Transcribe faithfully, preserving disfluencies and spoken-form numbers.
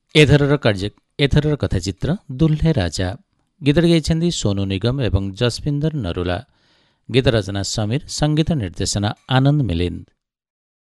ଏଥରର କାର୍ଯ୍ୟ ଏଥରର କଥାଚିତ୍ର ଦୁଲ୍ହେ ରାଜା। ଗୀତଟି ଗାଇଛନ୍ତି ସୋନୁ ନିଗମ ଏବଂ ଜସବିନ୍ଦର ନରୁଲା। ଗୀତ ରଚନା ସମୀର, ସଙ୍ଗୀତ ନିର୍ଦ୍ଦେଶନା ଆନନ୍ଦ ମିଲିନ୍ଦ।